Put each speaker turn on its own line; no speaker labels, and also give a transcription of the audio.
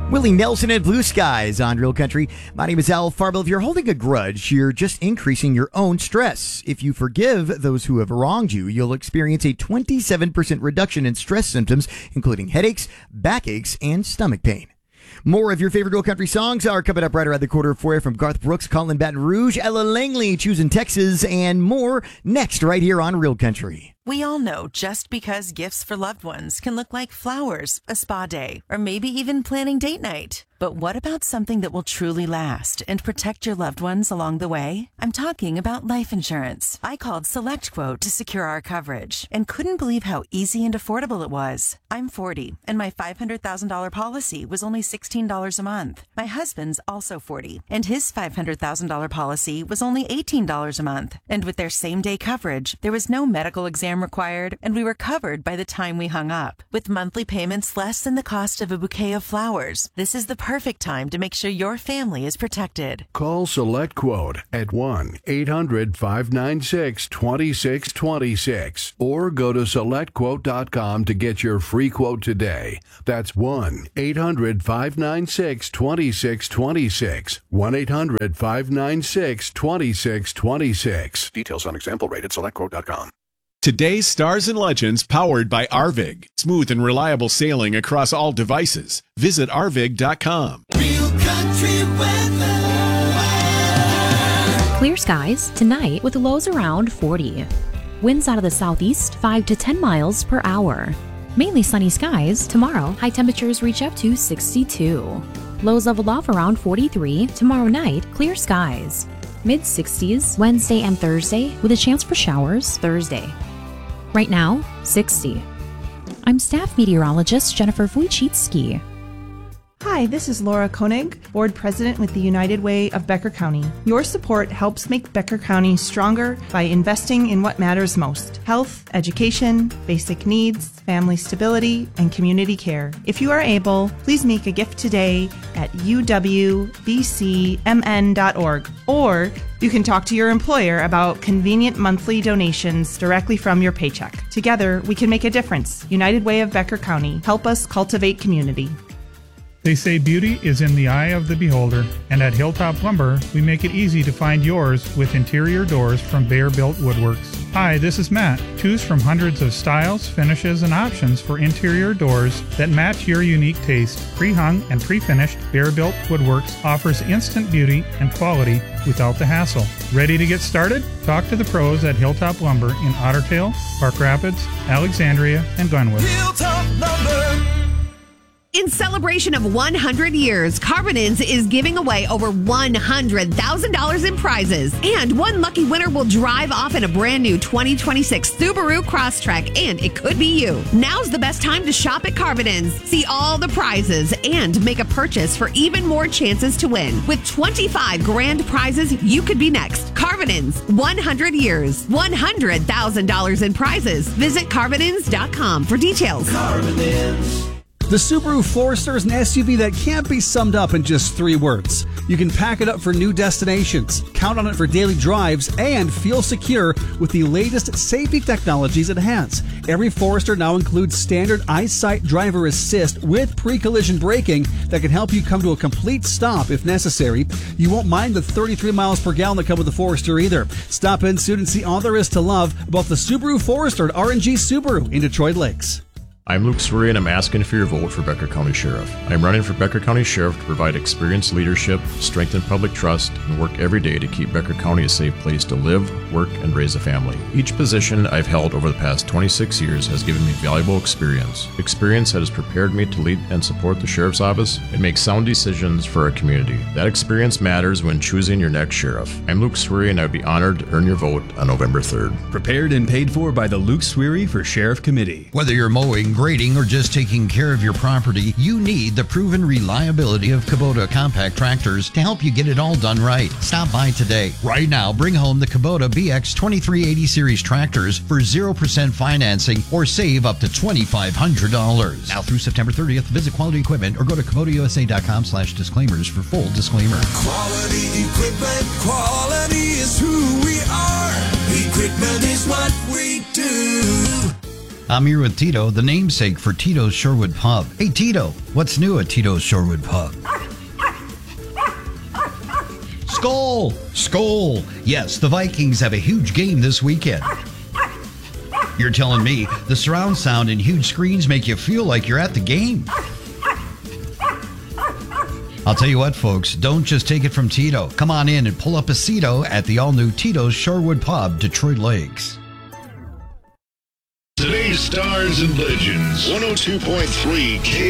Willie Nelson and Blue Skies on Real Country. My name is Al Farwell. If you're holding a grudge, you're just increasing your own stress. If you forgive those who have wronged you, you'll experience a 27% reduction in stress symptoms, including headaches, backaches, and stomach pain. More of your favorite Real Country songs are coming up right around the corner for you from Garth Brooks, Colin Baton Rouge, Ella Langley, Choosing Texas, and more next right here on Real Country.
We all know just because gifts for loved ones can look like flowers, a spa day, or maybe even planning date night. But what about something that will truly last and protect your loved ones along the way? I'm talking about life insurance. I called SelectQuote to secure our coverage and couldn't believe how easy and affordable it was. I'm 40, and my $500,000 policy was only $16 a month. My husband's also 40, and his $500,000 policy was only $18 a month. And with their same-day coverage, there was no medical exam required, and we were covered by the time we hung up. With monthly payments less than the cost of a bouquet of flowers, this is the perfect time to make sure your family is protected.
Call SelectQuote at 1-800-596-2626 or go to SelectQuote.com to get your free quote today. That's 1-800-596-2626. 1-800-596-2626. Details on example rate at SelectQuote.com.
Today's Stars and Legends powered by Arvig. Smooth and reliable sailing across all devices. Visit Arvig.com.
Real Country weather.
Clear skies tonight with lows around 40. Winds out of the southeast 5 to 10 miles per hour. Mainly sunny skies tomorrow. High temperatures reach up to 62. Lows level off around 43. Tomorrow night, clear skies. Mid-60s Wednesday and Thursday with a chance for showers Thursday. Right now, 60. I'm staff meteorologist Jennifer Wojcicki.
Hi, this is Laura Koenig, board president with the United Way of Becker County. Your support helps make Becker County stronger by investing in what matters most: health, education, basic needs, family stability, and community care. If you are able, please make a gift today at uwbcmn.org, or you can talk to your employer about convenient monthly donations directly from your paycheck. Together, we can make a difference. United Way of Becker County. Help us cultivate community.
They say beauty is in the eye of the beholder, and at Hilltop Lumber, we make it easy to find yours with interior doors from Bear Built Woodworks. Hi, this is Matt. Choose from hundreds of styles, finishes, and options for interior doors that match your unique taste. Pre-hung and pre-finished, Bear Built Woodworks offers instant beauty and quality without the hassle. Ready to get started? Talk to the pros at Hilltop Lumber in Otter Tail, Park Rapids, Alexandria, and Glenwood.
Hilltop Lumber.
In celebration of 100 years, Carbonins is giving away over $100,000 in prizes. And one lucky winner will drive off in a brand new 2026 Subaru Crosstrek, and it could be you. Now's the best time to shop at Carbonins. See all the prizes and make a purchase for even more chances to win. With 25 grand prizes, you could be next. Carbonins, 100 years, $100,000 in prizes. Visit Carbonins.com for details.
Carbonins.
The Subaru Forester is an SUV that can't be summed up in just 3 words. You can pack it up for new destinations, count on it for daily drives, and feel secure with the latest safety technologies it has. Every Forester now includes standard EyeSight driver assist with pre-collision braking that can help you come to a complete stop if necessary. You won't mind the 33 miles per gallon that come with the Forester either. Stop in soon and see all there is to love about the Subaru Forester at RNG Subaru in Detroit Lakes.
I'm Luke Swery, and I'm asking for your vote for Becker County Sheriff. I'm running for Becker County Sheriff to provide experienced leadership, strengthen public trust, and work every day to keep Becker County a safe place to live, work, and raise a family. Each position I've held over the past 26 years has given me valuable experience that has prepared me to lead and support the Sheriff's Office and make sound decisions for our community. That experience matters when choosing your next sheriff. I'm Luke Swery, and I'd be honored to earn your vote on November 3rd.
Prepared and paid for by the Luke Swery for Sheriff Committee.
Whether you're mowing, grading, or just taking care of your property, you need the proven reliability of Kubota compact tractors to help you get it all done right. Stop by today. Right now, bring home the Kubota BX 2380 series tractors for 0% financing or save up to $2,500. Now through September 30th, visit Quality Equipment or go to KubotaUSA.com/disclaimers for full disclaimer.
Quality equipment, quality is who we are. Equipment is what we do.
I'm here with Tito, the namesake for Tito's Shorewood Pub. Hey, Tito, what's new at Tito's Shorewood Pub? Skol! Skol! Yes, the Vikings have a huge game this weekend. You're telling me the surround sound and huge screens make you feel like you're at the game? I'll tell you what, folks, don't just take it from Tito. Come on in and pull up a Cito at the all-new Tito's Shorewood Pub, Detroit Lakes.
Today's Stars and Legends, 102.3 K.